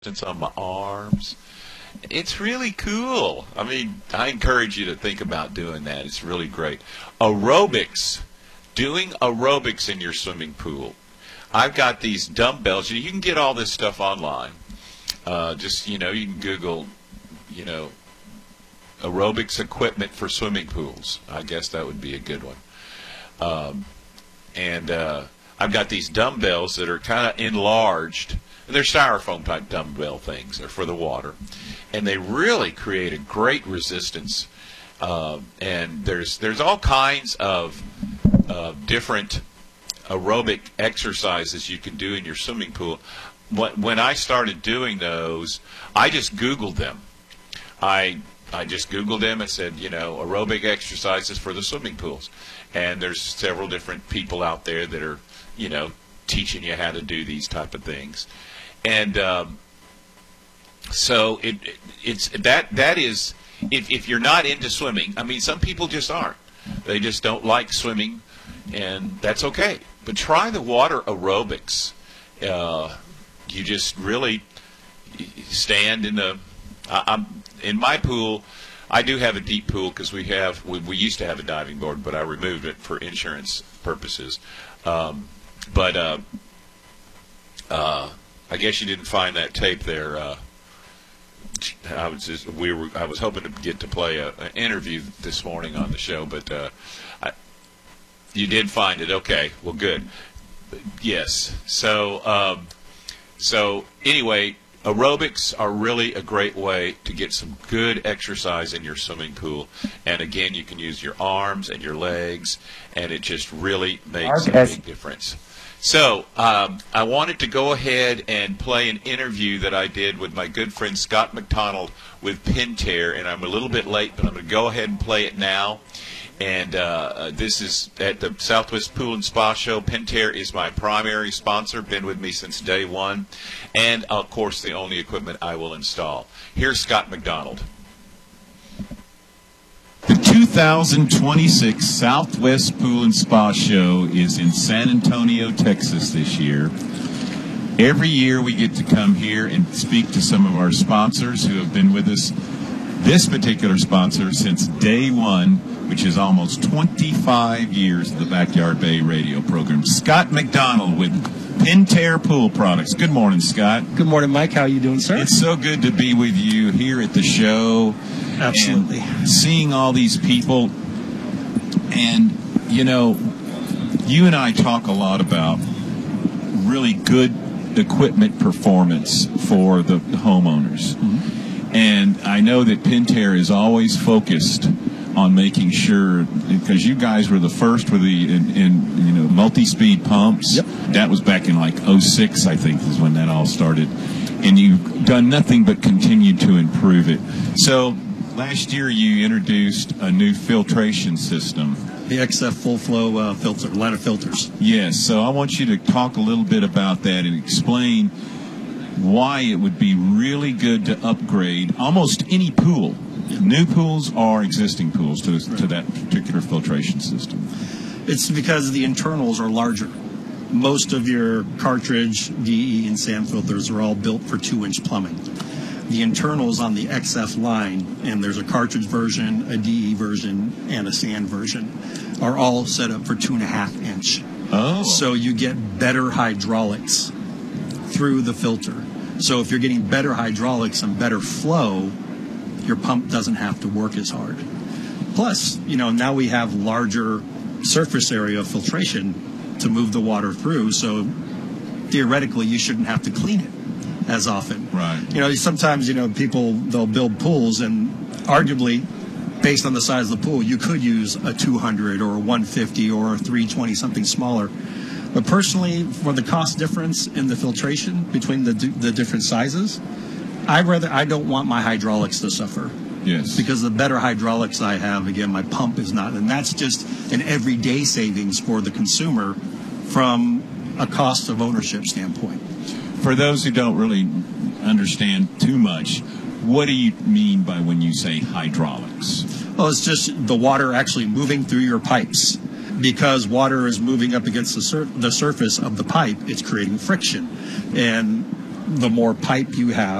on my arms. It's really cool. I mean, I encourage you to think about doing that. It's really great. Aerobics. Doing aerobics in your swimming pool. I've got these dumbbells. You can get all this stuff online. You can Google, aerobics equipment for swimming pools. I guess that would be a good one. I've got these dumbbells that are kind of enlarged. They're styrofoam type dumbbell things. They're for the water, and they really create a great resistance. And there's all kinds of different aerobic exercises you can do in your swimming pool. When I started doing those, I just Googled them. I just Googled them and said, aerobic exercises for the swimming pools. And there's several different people out there that are, teaching you how to do these type of things. And so it's that is, if you're not into swimming, I mean, some people just aren't. They just don't like swimming, and that's okay. But try the water aerobics. You just really stand in in my pool. I do have a deep pool because we used to have a diving board, but I removed it for insurance purposes. I guess you didn't find that tape there. I was hoping to get to play an interview this morning on the show, but you did find it. Okay, well, good. Yes. So anyway, aerobics are really a great way to get some good exercise in your swimming pool. And again, you can use your arms and your legs, and it just really makes a big difference. So I wanted to go ahead and play an interview that I did with my good friend Scott McDonald with Pentair, and I'm a little bit late, but I'm going to go ahead and play it now. And this is at the Southwest Pool and Spa Show. Pentair is my primary sponsor, been with me since day one, and, of course, the only equipment I will install. Here's Scott McDonald. The 2026 Southwest Pool and Spa Show is in San Antonio, Texas this year. Every year we get to come here and speak to some of our sponsors who have been with us, this particular sponsor, since day one, which is almost 25 years of the Backyard Bay radio program. Scott McDonald with Pentair Pool Products. Good morning, Scott. Good morning, Mike. How are you doing, sir? It's so good to be with you here at the show. Absolutely. And seeing all these people. And, you and I talk a lot about really good equipment performance for the homeowners. Mm-hmm. And I know that Pentair is always focused on making sure, because you guys were the first with the multi-speed pumps. Yep. That was back in like 06, I think, is when that all started. And you've done nothing but continue to improve it. So last year you introduced a new filtration system. The XF Full Flow line of filters. Yes, so I want you to talk a little bit about that and explain why it would be really good to upgrade almost any pool, new pools or existing pools, to that particular filtration system. It's because the internals are larger. Most of your cartridge, DE, and sand filters are all built for 2-inch plumbing. The internals on the XF line, and there's a cartridge version, a DE version, and a sand version, are all set up for 2.5-inch. Oh. So you get better hydraulics through the filter. So if you're getting better hydraulics and better flow, your pump doesn't have to work as hard. Plus, now we have larger surface area of filtration to move the water through, so theoretically you shouldn't have to clean it as often. Right. Sometimes, people, they'll build pools, and arguably, based on the size of the pool, you could use a 200 or a 150 or a 320, something smaller. But personally, for the cost difference in the filtration between the different sizes, I don't want my hydraulics to suffer. Yes. Because the better hydraulics I have, again, my pump is not. And that's just an everyday savings for the consumer from a cost of ownership standpoint. For those who don't really understand too much, what do you mean by when you say hydraulics? Well, it's just the water actually moving through your pipes. Because water is moving up against the surface of the pipe, it's creating friction. And the more pipe you have,